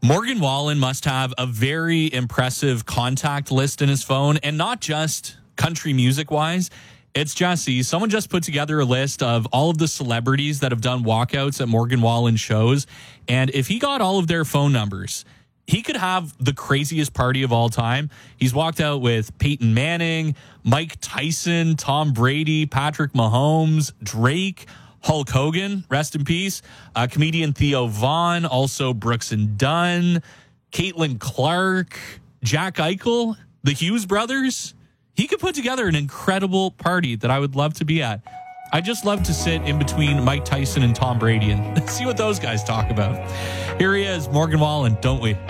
Morgan Wallen must have a very impressive contact list in his phone, and not just country music wise. It's Jesse. Someone just put together a list of all of the celebrities that have done walkouts at Morgan Wallen shows. And if he got all of their phone numbers, he could have the craziest party of all time. He's walked out with Peyton Manning, Mike Tyson, Tom Brady, Patrick Mahomes, Drake, Hulk Hogan, rest in peace, comedian Theo Vaughn, also Brooks and Dunn, Caitlin Clark, Jack Eichel, the Hughes brothers. He could put together an incredible party that I would love to be at. I just love to sit in between Mike Tyson and Tom Brady and see what those guys talk about. Here he is, Morgan Wallen, don't we?